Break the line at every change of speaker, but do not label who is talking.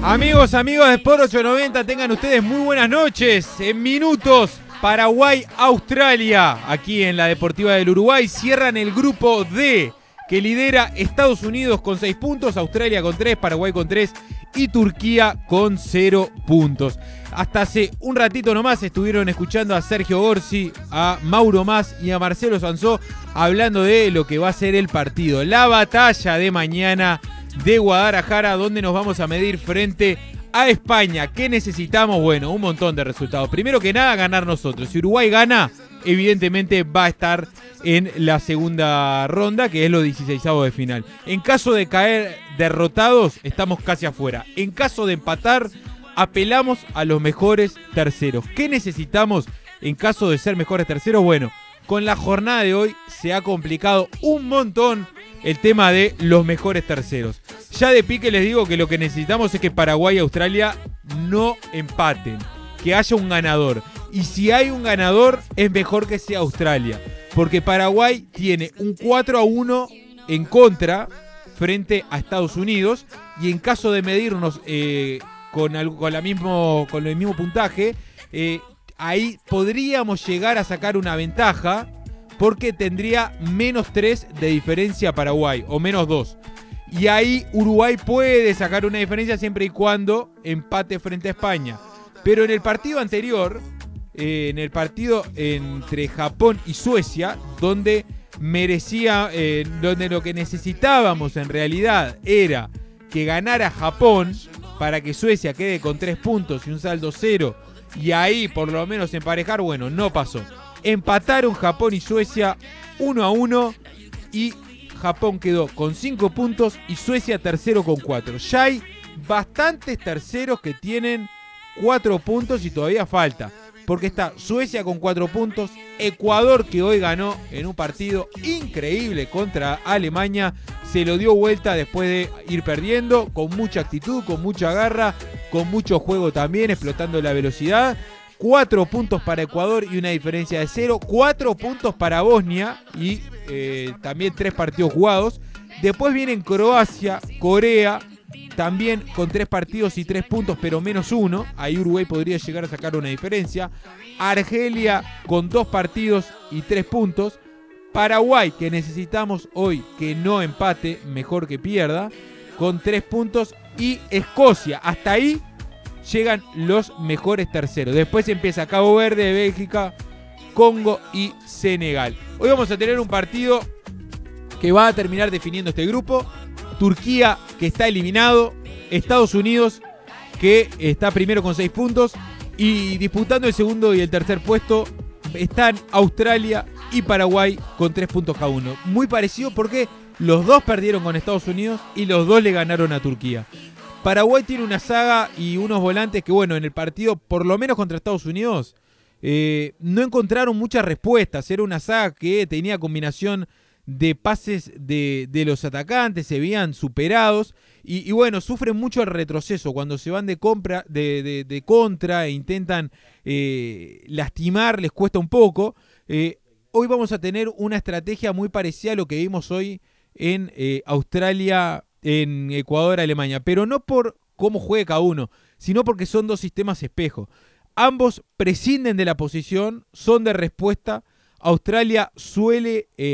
Amigos de Sport 890, tengan ustedes muy buenas noches. En minutos, Paraguay-Australia, aquí en la Deportiva del Uruguay, cierran el grupo D, que lidera Estados Unidos con 6 puntos, Australia con 3, Paraguay con 3 y Turquía con 0 puntos. Hasta hace un ratito nomás estuvieron escuchando a Sergio Gorsi, a Mauro Mas y a Marcelo Sansó hablando de lo que va a ser el partido. La batalla de mañana de Guadalajara, donde nos vamos a medir frente a España. ¿Qué necesitamos? Bueno, un montón de resultados. Primero que nada, ganar nosotros. Si Uruguay gana, evidentemente va a estar en la segunda ronda, que es los 16avos de final. En caso de caer derrotados, estamos casi afuera. En caso de empatar, apelamos a los mejores terceros. ¿Qué necesitamos en caso de ser mejores terceros? Bueno, con la jornada de hoy se ha complicado un montón el tema de los mejores terceros. Ya de pique les digo que lo que necesitamos es que Paraguay y Australia no empaten, que haya un ganador. Y si hay un ganador, es mejor que sea Australia, porque Paraguay tiene un 4-1 en contra frente a Estados Unidos, y en caso de medirnos con el mismo puntaje, ahí podríamos llegar a sacar una ventaja, porque tendría -3 de diferencia Paraguay, o -2. Y ahí Uruguay puede sacar una diferencia siempre y cuando empate frente a España. Pero en el partido anterior, en el partido entre Japón y Suecia, donde donde lo que necesitábamos en realidad era que ganara Japón para que Suecia quede con 3 puntos y un saldo 0, y ahí por lo menos emparejar, bueno, no pasó. Empataron Japón y Suecia 1-1 y Japón quedó con 5 puntos y Suecia tercero con 4. Ya hay bastantes terceros que tienen 4 puntos y todavía falta, porque está Suecia con 4 puntos, Ecuador, que hoy ganó en un partido increíble contra Alemania, se lo dio vuelta después de ir perdiendo, con mucha actitud, con mucha garra, con mucho juego también, explotando la velocidad. 4 puntos para Ecuador y una diferencia de 0. 4 puntos para Bosnia y también 3 partidos jugados. Después vienen Croacia, Corea, también con 3 partidos y 3 puntos, pero -1. Ahí Uruguay podría llegar a sacar una diferencia. Argelia con 2 partidos y 3 puntos. Paraguay, que necesitamos hoy que no empate, mejor que pierda, con 3 puntos. Y Escocia, hasta ahí llegan los mejores terceros. Después empieza Cabo Verde, Bélgica, Congo y Senegal. Hoy vamos a tener un partido que va a terminar definiendo este grupo. Turquía, que está eliminado. Estados Unidos, que está primero con 6 puntos. Y disputando el segundo y el tercer puesto están Australia y Paraguay con 3 puntos cada uno. Muy parecido porque los dos perdieron con Estados Unidos y los dos le ganaron a Turquía. Paraguay tiene una saga y unos volantes que, bueno, en el partido, por lo menos contra Estados Unidos, no encontraron muchas respuestas. Era una saga que tenía combinación de pases de los atacantes, se veían superados. Y bueno, sufren mucho el retroceso cuando se van de contra e intentan lastimar, les cuesta un poco. Hoy vamos a tener una estrategia muy parecida a lo que vimos hoy en Australia, en Ecuador, Alemania, pero no por cómo juegue cada uno, sino porque son dos sistemas espejo. Ambos prescinden de la posición, son de respuesta. Australia suele